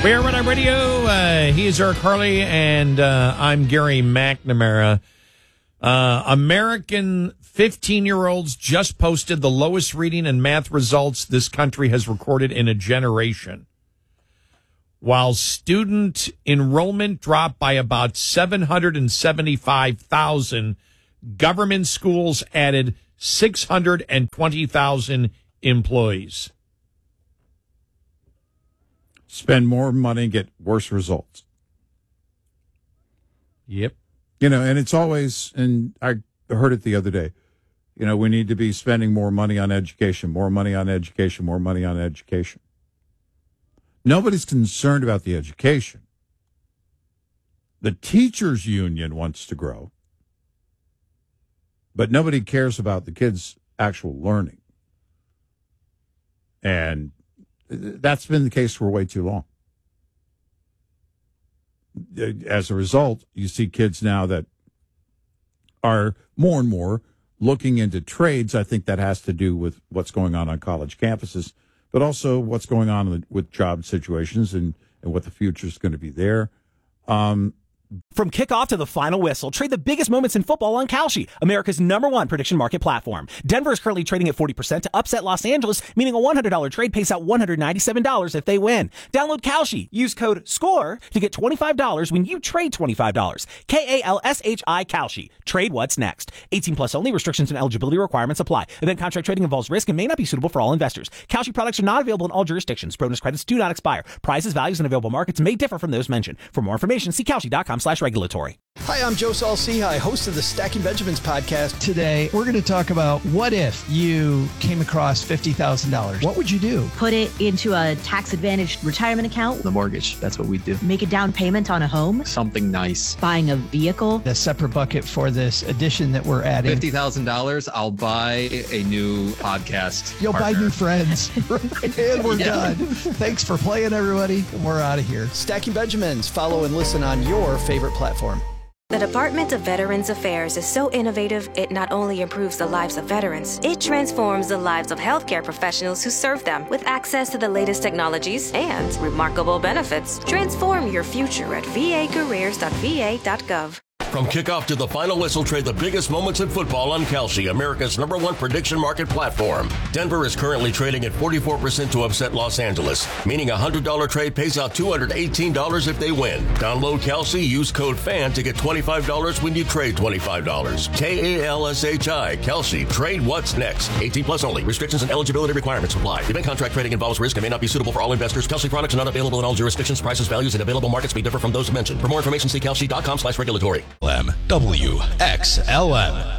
We're Radio. He is Eric Harley, and I'm Gary McNamara. American 15-year-olds just posted the lowest reading and math results this country has recorded in a generation. While student enrollment dropped by about 775,000, government schools added 620,000 employees. Spend more money, get worse results. Yep. And it's always, and I heard it the other day, we need to be spending more money on education, more money on education, more money on education. Nobody's concerned about the education. The teachers' union wants to grow, but nobody cares about the kids' actual learning. And that's been the case for way too long. As a result, you see kids now that are more and more looking into trades. I think that has to do with what's going on college campuses, but also what's going on with job situations and what the future is going to be there. From kickoff to the final whistle, trade the biggest moments in football on Kalshi, America's #1 prediction market platform. Denver is currently trading at 40% to upset Los Angeles, meaning a $100 trade pays out $197 if they win. Download Kalshi. Use code SCORE to get $25 when you trade $25. KALSHI Kalshi. Trade what's next. 18 plus only. Restrictions and eligibility requirements apply. Event contract trading involves risk and may not be suitable for all investors. Kalshi products are not available in all jurisdictions. Bonus credits do not expire. Prices, values, and available markets may differ from those mentioned. For more information, see Kalshi.com/regulatory. Hi, I'm Joe Saul-Sehy, host of the Stacking Benjamins podcast. Today, we're going to talk about what if you came across $50,000? What would you do? Put it into a tax-advantaged retirement account. The mortgage, that's what we do. Make a down payment on a home. Something nice. Buying a vehicle. A separate bucket for this addition that we're adding. $50,000, I'll buy a new podcast You'll partner. buy new friends. And we're done. Thanks for playing, everybody. We're out of here. Stacking Benjamins. Follow and listen on your favorite platform. The Department of Veterans Affairs is so innovative, it not only improves the lives of veterans, it transforms the lives of healthcare professionals who serve them with access to the latest technologies and remarkable benefits. Transform your future at vacareers.va.gov. From kickoff to the final whistle, trade the biggest moments in football on Kalshi, America's #1 prediction market platform. Denver is currently trading at 44% to upset Los Angeles, meaning a $100 trade pays out $218 if they win. Download Kalshi, use code FAN to get $25 when you trade $25. KALSHI, Kalshi, trade what's next. 18 plus only. Restrictions and eligibility requirements apply. Event contract trading involves risk and may not be suitable for all investors. Kalshi products are not available in all jurisdictions. Prices, values, and available markets may differ from those mentioned. For more information, see Kalshi.com/regulatory. WXLM.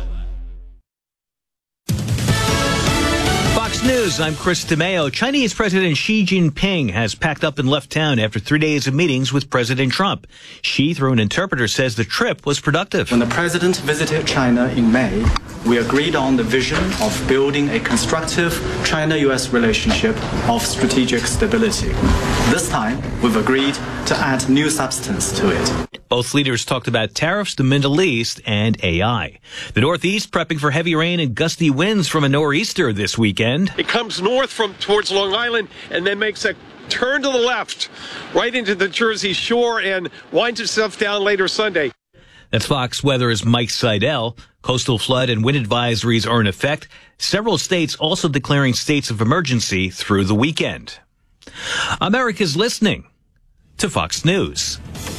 Fox News, I'm Chris DeMeo. Chinese President Xi Jinping has packed up and left town after 3 days of meetings with President Trump. Xi, through an interpreter, says the trip was productive. When the president visited China in May, we agreed on the vision of building a constructive China-U.S. relationship of strategic stability. This time, we've agreed to add new substance to it. Both leaders talked about tariffs, the Middle East, and AI. The Northeast prepping for heavy rain and gusty winds from a nor'easter this weekend. It comes north towards Long Island and then makes a turn to the left right into the Jersey Shore and winds itself down later Sunday. That's Fox Weather's Mike Seidel. Coastal flood and wind advisories are in effect. Several states also declaring states of emergency through the weekend. America's listening to Fox News.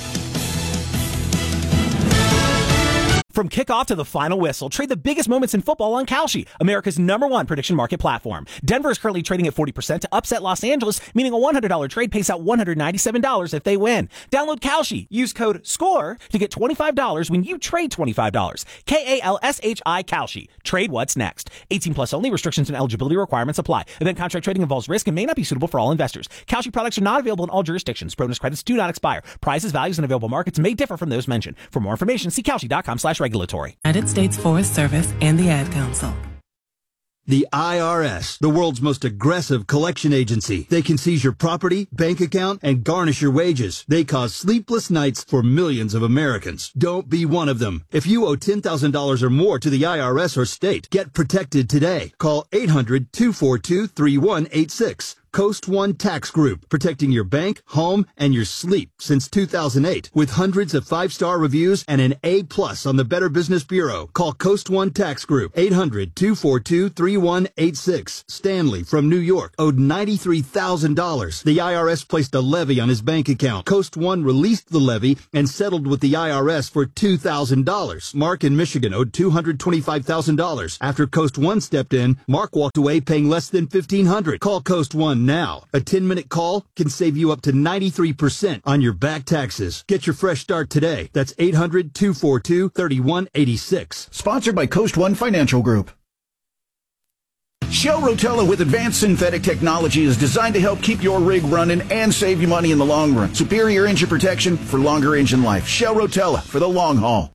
From kickoff to the final whistle, trade the biggest moments in football on Kalshi, America's #1 prediction market platform. Denver is currently trading at 40% to upset Los Angeles, meaning a $100 trade pays out $197 if they win. Download Kalshi. Use code SCORE to get $25 when you trade $25. KALSHI Kalshi. Trade what's next. 18 plus only. Restrictions and eligibility requirements apply. Event contract trading involves risk and may not be suitable for all investors. Kalshi products are not available in all jurisdictions. Bonus credits do not expire. Prices, values, and available markets may differ from those mentioned. For more information, see Kalshi.com/regulatory. United States Forest Service and the Ad Council. The IRS, the world's most aggressive collection agency. They can seize your property, bank account, and garnish your wages. They cause sleepless nights for millions of Americans. Don't be one of them. If you owe $10,000 or more to the IRS or state, get protected today. Call 800-242-3186. Coast One Tax Group, protecting your bank, home, and your sleep since 2008 with hundreds of 5-star reviews and an A+ on the Better Business Bureau. Call Coast One Tax Group, 800-242-3186. Stanley from New York owed $93,000. The IRS placed a levy on his bank account. Coast One released the levy and settled with the IRS for $2,000. Mark in Michigan owed $225,000. After Coast One stepped in, Mark walked away paying less than $1,500. Call Coast One now. A 10-minute call can save you up to 93% on your back taxes. Get your fresh start today. That's 800-242-3186. Sponsored by Coast One Financial Group. Shell Rotella with advanced synthetic technology is designed to help keep your rig running and save you money in the long run. Superior engine protection for longer engine life. Shell Rotella for the long haul.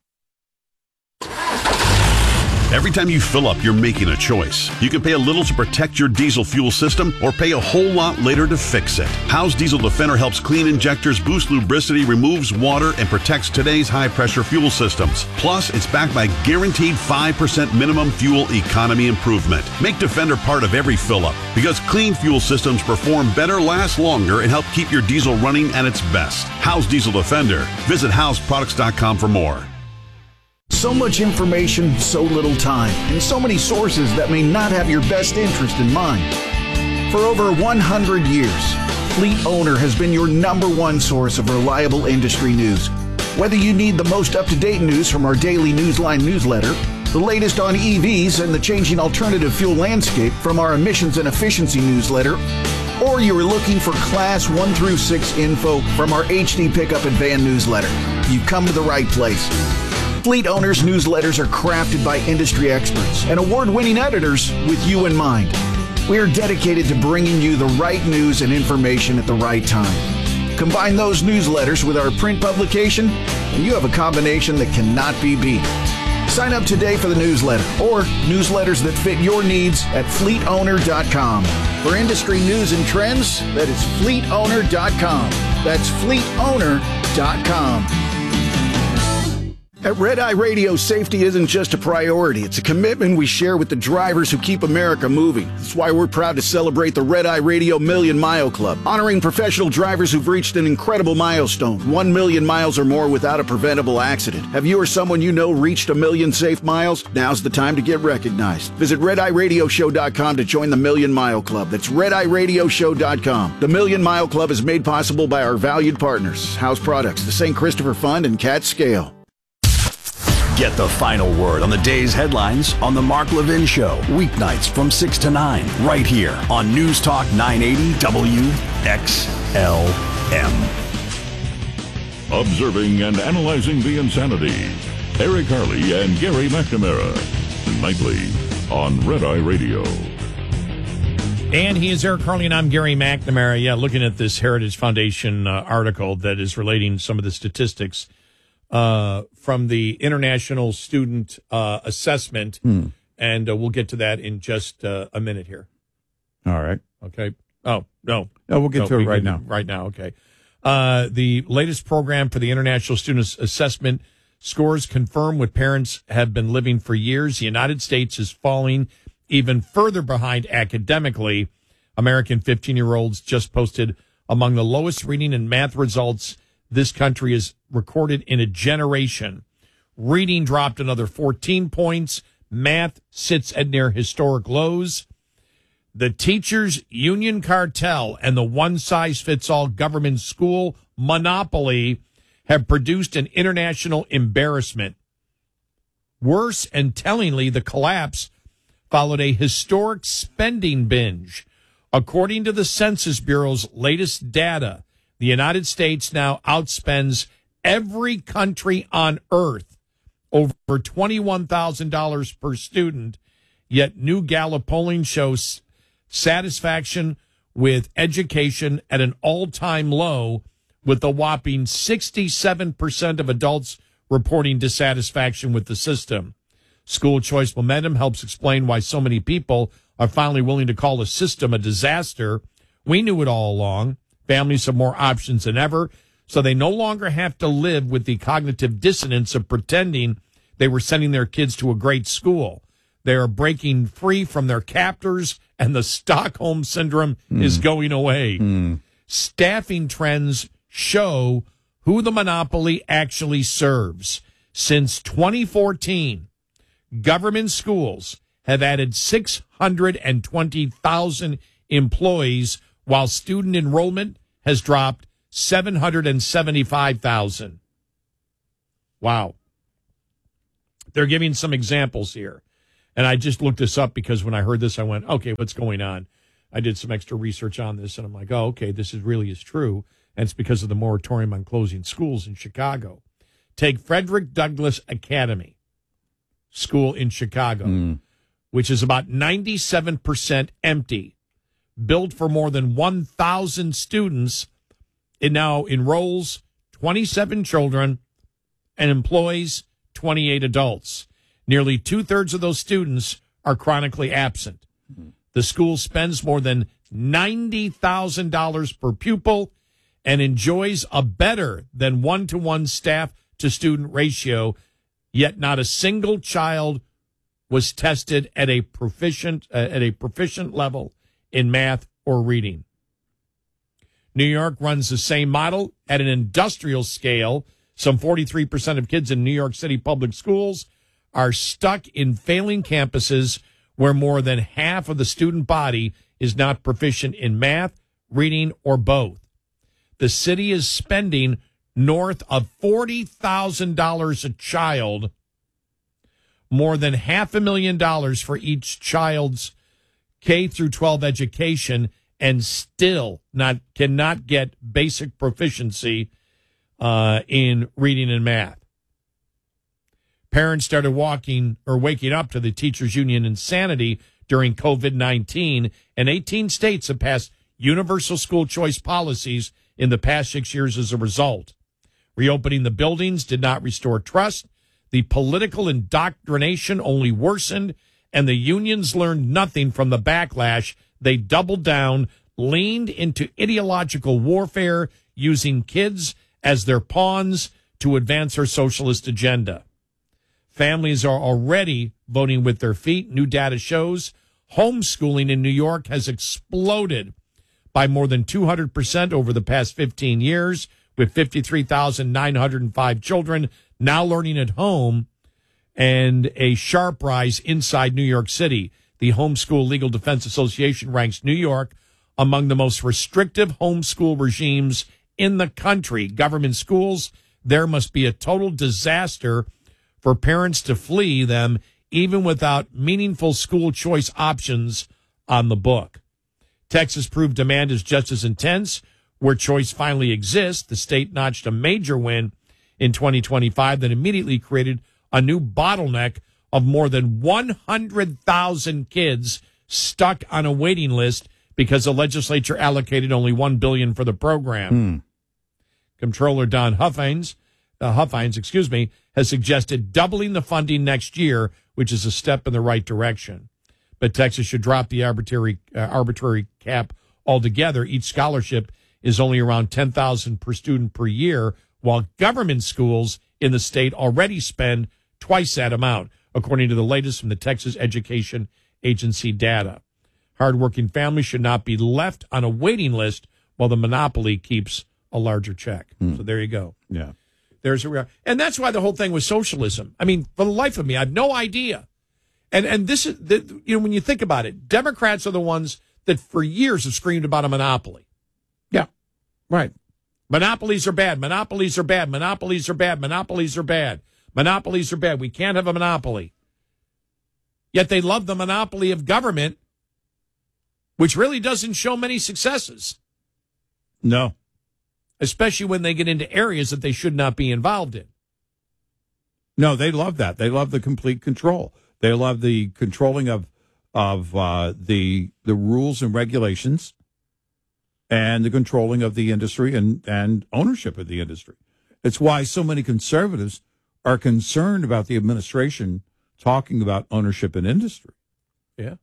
Every time you fill up, you're making a choice. You can pay a little to protect your diesel fuel system or pay a whole lot later to fix it. How's Diesel Defender helps clean injectors, boost lubricity, removes water, and protects today's high-pressure fuel systems. Plus, it's backed by guaranteed 5% minimum fuel economy improvement. Make Defender part of every fill-up because clean fuel systems perform better, last longer, and help keep your diesel running at its best. How's Diesel Defender? Visit howsproducts.com for more. So much information, so little time, and so many sources that may not have your best interest in mind. For over 100 years, Fleet Owner has been your #1 source of reliable industry news. Whether you need the most up-to-date news from our daily Newsline newsletter, the latest on EVs and the changing alternative fuel landscape from our emissions and efficiency newsletter, or you are looking for Class 1 through 6 info from our HD Pickup and Van newsletter, you've come to the right place. Fleet Owners newsletters are crafted by industry experts and award-winning editors with you in mind. We are dedicated to bringing you the right news and information at the right time. Combine those newsletters with our print publication, and you have a combination that cannot be beat. Sign up today for the newsletter or newsletters that fit your needs at fleetowner.com. For industry news and trends, that is fleetowner.com. That's fleetowner.com. At Red Eye Radio, safety isn't just a priority. It's a commitment we share with the drivers who keep America moving. That's why we're proud to celebrate the Red Eye Radio Million Mile Club, honoring professional drivers who've reached an incredible milestone, 1 million miles or more without a preventable accident. Have you or someone you know reached 1 million safe miles? Now's the time to get recognized. Visit RedEyeRadioshow.com to join the Million Mile Club. That's RedEyeRadioshow.com. The Million Mile Club is made possible by our valued partners, House Products, the St. Christopher Fund, and Cat Scale. Get the final word on the day's headlines on The Mark Levin Show, weeknights from 6 to 9, right here on News Talk 980 WXLM. Observing and analyzing the insanity, Eric Harley and Gary McNamara, nightly on Red Eye Radio. And he is Eric Harley, and I'm Gary McNamara. Yeah, looking at this Heritage Foundation article that is relating some of the statistics from the International Student Assessment, and we'll get to that in just a minute here. All right. Okay. Oh, no. No, we'll get to it right now. Right now, okay. The latest program for the International Student Assessment scores confirm what parents have been living for years. The United States is falling even further behind academically. American 15-year-olds just posted among the lowest reading and math results this country has recorded in a generation. Reading dropped another 14 points. Math sits at near historic lows. The teachers' union cartel and the one-size-fits-all government school monopoly have produced an international embarrassment. Worse and tellingly, the collapse followed a historic spending binge. According to the Census Bureau's latest data, the United States now outspends every country on earth over $21,000 per student, yet new Gallup polling shows satisfaction with education at an all-time low, with a whopping 67% of adults reporting dissatisfaction with the system. School choice momentum helps explain why so many people are finally willing to call the system a disaster. We knew it all along. Families have more options than ever, so they no longer have to live with the cognitive dissonance of pretending they were sending their kids to a great school. They are breaking free from their captors, and the Stockholm Syndrome is going away. Staffing trends show who the monopoly actually serves. Since 2014, government schools have added 620,000 employees, while student enrollment has dropped 775,000. Wow. They're giving some examples here. And I just looked this up because when I heard this, I went, okay, what's going on? I did some extra research on this, and I'm like, oh, okay, this is true. And it's because of the moratorium on closing schools in Chicago. Take Frederick Douglass Academy School in Chicago, which is about 97% empty. Built for more than 1,000 students, it now enrolls 27 children and employs 28 adults. Nearly 2/3 of those students are chronically absent. The school spends more than $90,000 per pupil and enjoys a better than 1-to-1 staff-to-student ratio, yet not a single child was tested at a proficient level in math or reading. New York runs the same model at an industrial scale. Some 43% of kids in New York City public schools are stuck in failing campuses where more than half of the student body is not proficient in math, reading, or both. The city is spending north of $40,000 a child, more than $500,000 for each child's K through 12 education, and still cannot get basic proficiency in reading and math. Parents started waking up to the teachers' union insanity during COVID-19, and 18 states have passed universal school choice policies in the past 6 years as a result. Reopening the buildings did not restore trust. The political indoctrination only worsened, and the unions learned nothing from the backlash. They doubled down, leaned into ideological warfare, using kids as their pawns to advance their socialist agenda. Families are already voting with their feet. New data shows homeschooling in New York has exploded by more than 200% over the past 15 years, with 53,905 children now learning at home, and a sharp rise inside New York City. The Homeschool Legal Defense Association ranks New York among the most restrictive homeschool regimes in the country. Government schools there must be a total disaster for parents to flee them, even without meaningful school choice options on the book. Texas proved demand is just as intense. Where choice finally exists, the state notched a major win in 2025 that immediately created a new bottleneck of more than 100,000 kids stuck on a waiting list because the legislature allocated only $1 billion for the program. Comptroller Don Huffines, has suggested doubling the funding next year, which is a step in the right direction. But Texas should drop the arbitrary cap altogether. Each scholarship is only around $10,000 per student per year, while government schools in the state already spend twice that amount, according to the latest from the Texas Education Agency data. Hardworking families should not be left on a waiting list while the monopoly keeps a larger check. So there you go. Yeah. There's and that's why the whole thing was socialism. I mean, for the life of me, I have no idea. And this is, when you think about it, Democrats are the ones that for years have screamed about a monopoly. Yeah, right. Monopolies are bad. Monopolies are bad. Monopolies are bad. Monopolies are bad. Monopolies are bad. We can't have a monopoly. Yet they love the monopoly of government, which really doesn't show many successes. No. Especially when they get into areas that they should not be involved in. No, they love that. They love the complete control. They love the controlling of the rules and regulations, and the controlling of the industry and ownership of the industry. It's why so many conservatives are concerned about the administration talking about ownership in industry. Yeah.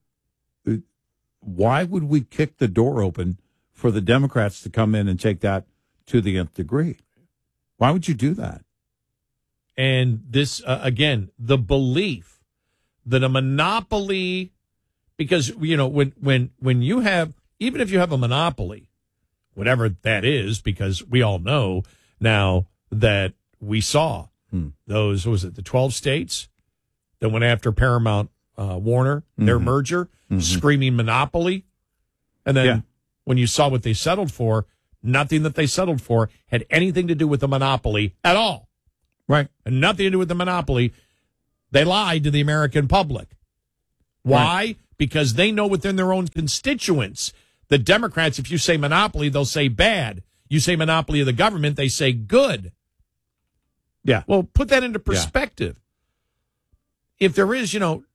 Why would we kick the door open for the Democrats to come in and take that to the nth degree? Why would you do that? And this, again, the belief that a monopoly, because, when you have, even if you have a monopoly, whatever that is, because we all know now that we saw those, what was it, the 12 states that went after Paramount Warner, their merger, screaming monopoly. And then when you saw what they settled for, nothing that they settled for had anything to do with the monopoly at all. Right. And nothing to do with the monopoly. They lied to the American public. Why? Right. Because they know within their own constituents, the Democrats, if you say monopoly, they'll say bad. You say monopoly of the government, they say good. Yeah. Well, put that into perspective. If there is,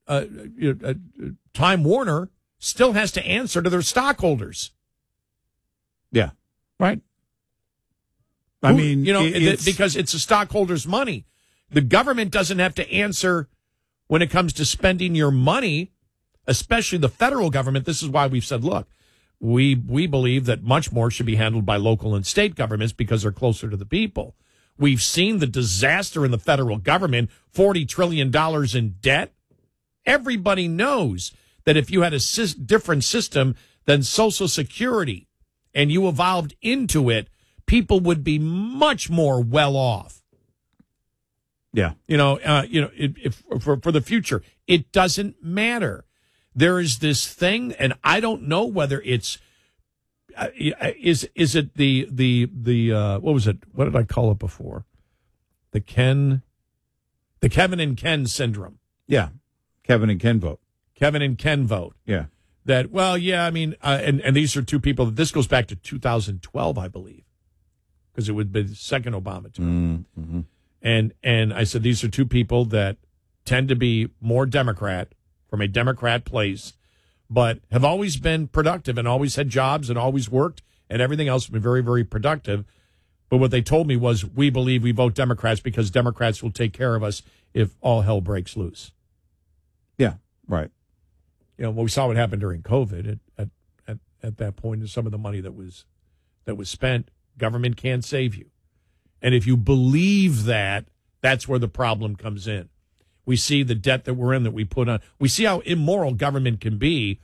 Time Warner still has to answer to their stockholders. Yeah. Right. I mean, because it's the stockholders' money. The government doesn't have to answer when it comes to spending your money, especially the federal government. This is why we've said, look, we believe that much more should be handled by local and state governments because they're closer to the people. We've seen the disaster in the federal government, $40 trillion in debt. Everybody knows that if you had a different system than Social Security and you evolved into it, people would be much more well off. Yeah. For the future, it doesn't matter. There is this thing, and I don't know whether it's is it the what was it? What did I call it before? The Kevin and Ken syndrome. Yeah. Kevin and Ken vote. Kevin and Ken vote. Yeah. That, well, yeah, I mean, and these are two people. This goes back to 2012, I believe, because it would be the second Obama term. Mm-hmm. And I said, these are two people that tend to be more Democrat, from a Democrat place, but have always been productive and always had jobs and always worked and everything else, been very, very productive. But what they told me was, we believe we vote Democrats because Democrats will take care of us if all hell breaks loose. Yeah, right. We saw what happened during COVID at that point, and some of the money that was spent, government can't save you. And if you believe that, that's where the problem comes in. We see the debt that we're in, that we put on. We see how immoral government can be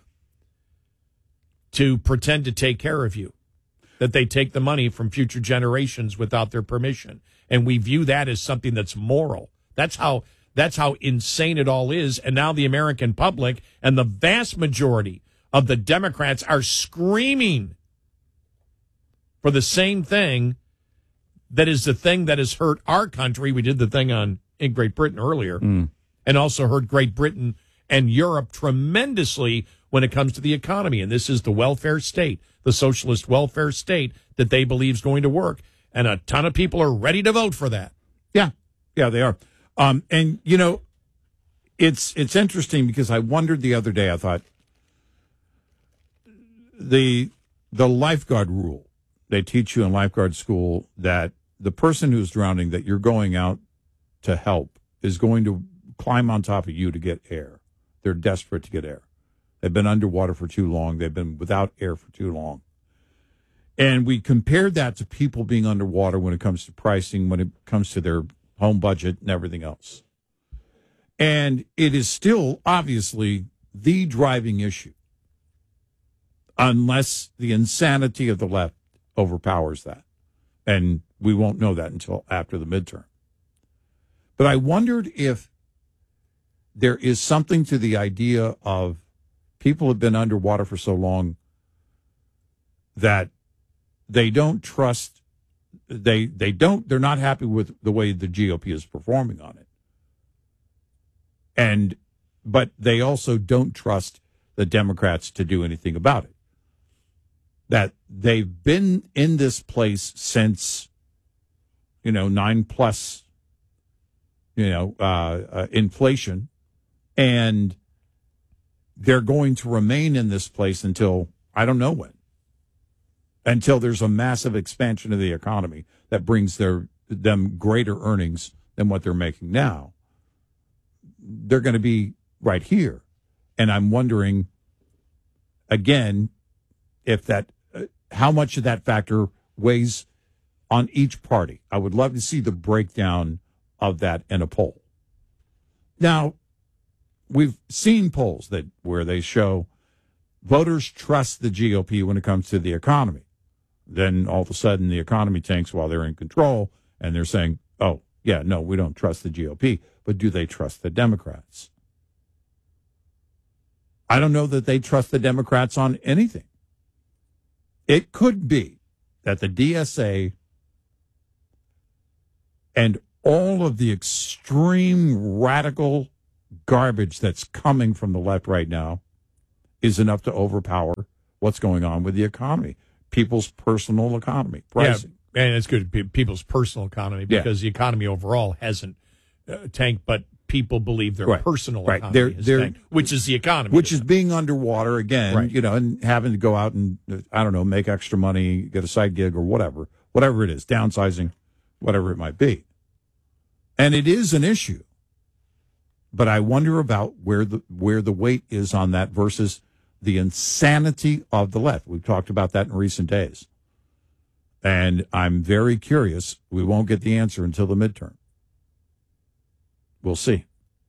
to pretend to take care of you, that they take the money from future generations without their permission. And we view that as something that's moral. That's how insane it all is. And now the American public and the vast majority of the Democrats are screaming for the same thing that is the thing that has hurt our country. We did the thing in Great Britain earlier, and also hurt Great Britain and Europe tremendously when it comes to the economy. And this is the welfare state, the socialist welfare state that they believe is going to work. And a ton of people are ready to vote for that. Yeah. Yeah, they are. And, it's interesting because I wondered the other day, I thought, the lifeguard rule, they teach you in lifeguard school that the person who's drowning that you're going out to help is going to climb on top of you to get air. They're desperate to get air. They've been underwater for too long. They've been without air for too long. And we compared that to people being underwater when it comes to pricing, when it comes to their home budget and everything else. And it is still obviously the driving issue, unless the insanity of the left overpowers that. And we won't know that until after the midterm. But I wondered if there is something to the idea of people have been underwater for so long that they don't trust, they're not happy with the way the GOP is performing on it. But they also don't trust the Democrats to do anything about it. That they've been in this place since, 9+ inflation, and they're going to remain in this place until I don't know when, until there's a massive expansion of the economy that brings them greater earnings than what they're making now. They're going to be right here. And I'm wondering, again, if how much of that factor weighs on each party. I would love to see the breakdown of that in a poll. Now, we've seen polls where they show voters trust the GOP when it comes to the economy. Then all of a sudden the economy tanks while they're in control, and they're saying, oh, yeah, no, we don't trust the GOP. But do they trust the Democrats? I don't know that they trust the Democrats on anything. It could be that the DSA and all of the extreme radical garbage that's coming from the left right now is enough to overpower what's going on with the economy, people's personal economy, pricing. Yeah, and it's good, people's personal economy, because the economy overall hasn't tanked, but people believe their personal economy has tanked, which is the economy. Which is being underwater again, and having to go out and, I don't know, make extra money, get a side gig or whatever it is, downsizing, whatever it might be. And it is an issue. But I wonder about where the weight is on that versus the insanity of the left. We've talked about that in recent days. And I'm very curious. We won't get the answer until the midterm. We'll see.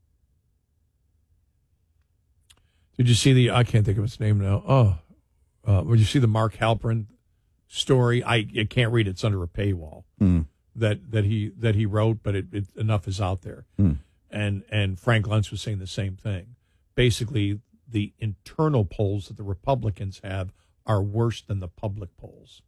Did you see I can't think of its name now. Did you see the Mark Halperin story? I can't read it. It's under a paywall that he wrote, but it enough is out there. And Frank Luntz was saying the same thing. Basically, the internal polls that the Republicans have are worse than the public polls.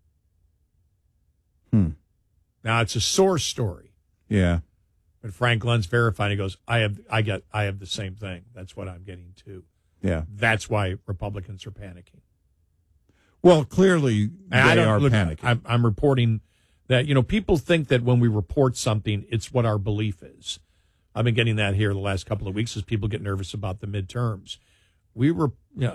Now, it's a source story. Yeah. But Frank Luntz verified. He goes, I have the same thing. That's what I'm getting too. Yeah. That's why Republicans are panicking. Well, clearly they are panicking. I'm reporting that, people think that when we report something, it's what our belief is. I've been getting that here the last couple of weeks as people get nervous about the midterms. We were, and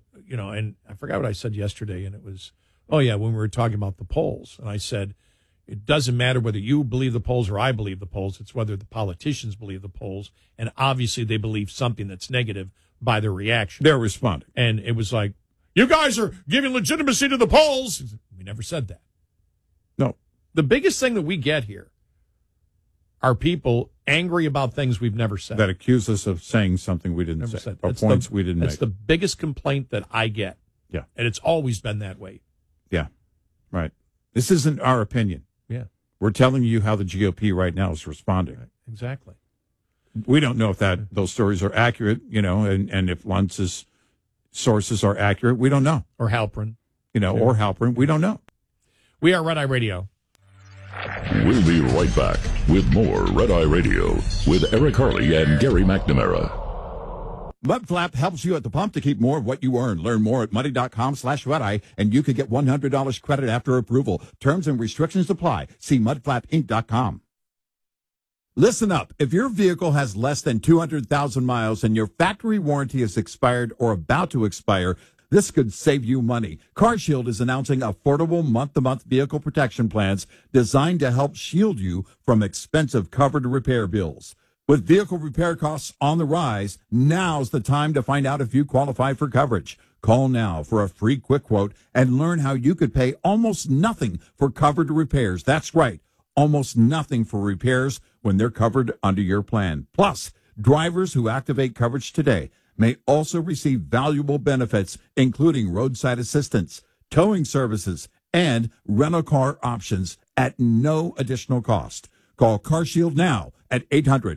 I forgot what I said yesterday, and it was, when we were talking about the polls. And I said, it doesn't matter whether you believe the polls or I believe the polls. It's whether the politicians believe the polls. And obviously they believe something that's negative by their reaction. They're responding. And it was like, you guys are giving legitimacy to the polls. We never said that. No. The biggest thing that we get here are people angry about things we've never said. That accuse us of saying something we didn't say. Or points we didn't make. That's the biggest complaint that I get. Yeah. And it's always been that way. Yeah. Right. This isn't our opinion. Yeah. We're telling you how the GOP right now is responding. Right. Exactly. We don't know if those stories are accurate, and if Luntz's sources are accurate. We don't know. Or Halperin. Or Halperin. We don't know. We are Red Eye Radio. We'll be right back with more Red Eye Radio with Eric Harley and Gary McNamara. Mudflap helps you at the pump to keep more of what you earn. Learn more at money.com/redeye, and you could get $100 credit after approval. Terms and restrictions apply. See mudflapinc.com. Listen up. If your vehicle has less than 200,000 miles and your factory warranty is expired or about to expire, this could save you money. CarShield is announcing affordable month-to-month vehicle protection plans designed to help shield you from expensive covered repair bills. With vehicle repair costs on the rise, now's the time to find out if you qualify for coverage. Call now for a free quick quote and learn how you could pay almost nothing for covered repairs. That's right, almost nothing for repairs when they're covered under your plan. Plus, drivers who activate coverage today may also receive valuable benefits, including roadside assistance, towing services, and rental car options at no additional cost. Call CarShield now at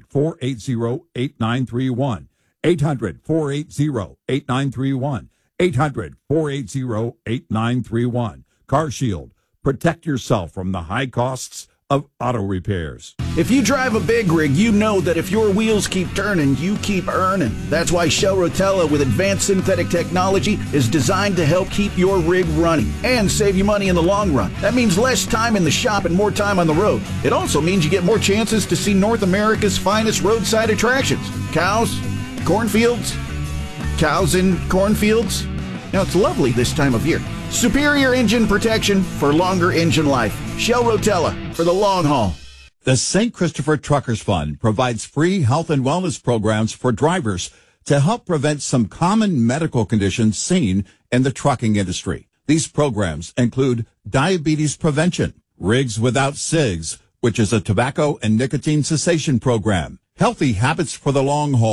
800-480-8931. 800-480-8931. 800-480-8931. CarShield. Protect yourself from the high costs of auto repairs. If you drive a big rig, you know that if your wheels keep turning, you keep earning. That's why Shell Rotella with advanced synthetic technology is designed to help keep your rig running and save you money in the long run. That means less time in the shop and more time on the road. It also means you get more chances to see North America's finest roadside attractions. Cows, cornfields, cows in cornfields. Now, it's lovely this time of year. Superior engine protection for longer engine life. Shell Rotella for the long haul. The St. Christopher Truckers Fund provides free health and wellness programs for drivers to help prevent some common medical conditions seen in the trucking industry. These programs include diabetes prevention, Rigs Without Cigs, which is a tobacco and nicotine cessation program, Healthy Habits for the Long Haul,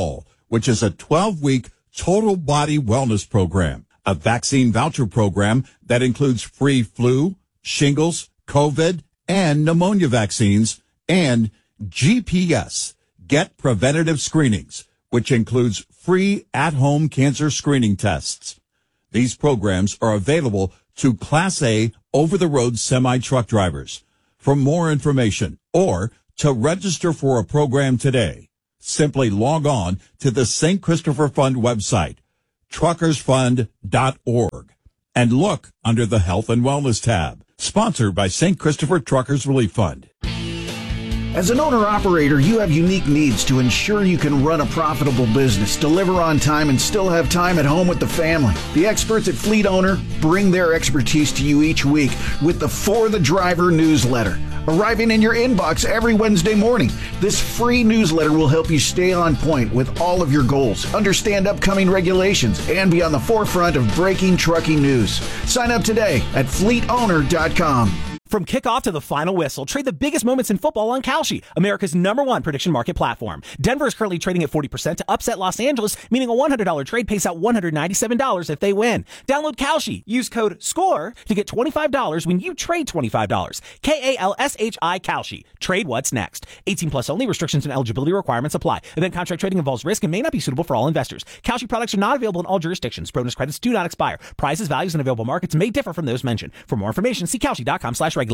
which is a 12-week total body wellness program, a vaccine voucher program that includes free flu, shingles, COVID, and pneumonia vaccines, and GPS, Get Preventative Screenings, which includes free at-home cancer screening tests. These programs are available to Class A over-the-road semi-truck drivers. For more information or to register for a program today, simply log on to the St. Christopher Fund website, truckersfund.org, and look under the Health and Wellness tab. Sponsored by St. Christopher Truckers Relief Fund. As an owner-operator, you have unique needs to ensure you can run a profitable business, deliver on time, and still have time at home with the family. The experts at Fleet Owner bring their expertise to you each week with the For the Driver newsletter, arriving in your inbox every Wednesday morning. This free newsletter will help you stay on point with all of your goals, understand upcoming regulations, and be on the forefront of breaking trucking news. Sign up today at fleetowner.com. From kickoff to the final whistle, trade the biggest moments in football on Kalshi, America's #1 prediction market platform. Denver is currently trading at 40% to upset Los Angeles, meaning a $100 trade pays out $197 if they win. Download Kalshi. Use code SCORE to get $25 when you trade $25. KALSHI Kalshi. Trade what's next. 18 plus only. Restrictions and eligibility requirements apply. Event contract trading involves risk and may not be suitable for all investors. Kalshi products are not available in all jurisdictions. Bonus credits do not expire. Prices, values, and available markets may differ from those mentioned. For more information, see Kalshi.com/regulatory.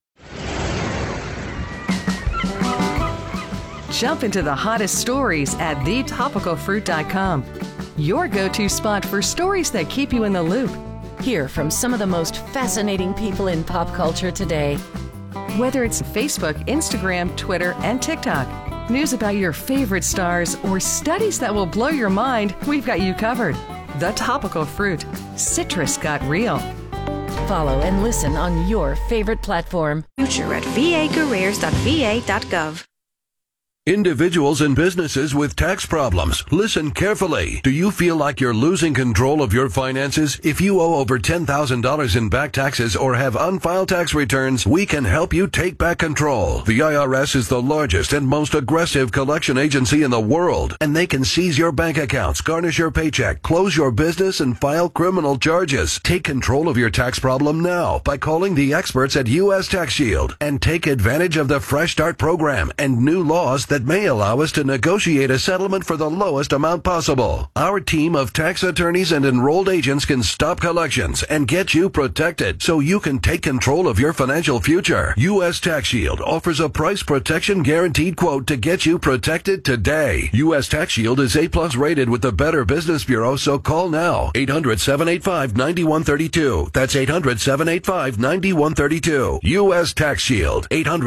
Jump into the hottest stories at thetopicalfruit.com. Your go-to spot for stories that keep you in the loop. Hear from some of the most fascinating people in pop culture today. Whether it's Facebook, Instagram, Twitter, and TikTok, news about your favorite stars, or studies that will blow your mind, we've got you covered. The Topical Fruit. Citrus got real. Follow and listen on your favorite platform. Future at vacareers.va.gov. Individuals and businesses with tax problems, listen carefully. Do you feel like you're losing control of your finances? If you owe over $10,000 in back taxes or have unfiled tax returns, we can help you take back control. The IRS is the largest and most aggressive collection agency in the world, and they can seize your bank accounts, garnish your paycheck, close your business, and file criminal charges. Take control of your tax problem now by calling the experts at U.S. Tax Shield and take advantage of the Fresh Start program and new laws that may allow us to negotiate a settlement for the lowest amount possible. Our team of tax attorneys and enrolled agents can stop collections and get you protected so you can take control of your financial future. U.S. Tax Shield offers a price protection guaranteed quote to get you protected today. U.S. Tax Shield is A+ rated with the Better Business Bureau, so call now. 800-785-9132. That's 800-785-9132. U.S. Tax Shield.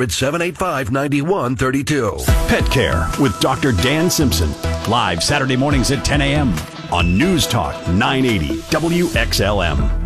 800-785-9132. Pet Care with Dr. Dan Simpson. Live Saturday mornings at 10 a.m. on News Talk 980 WXLM.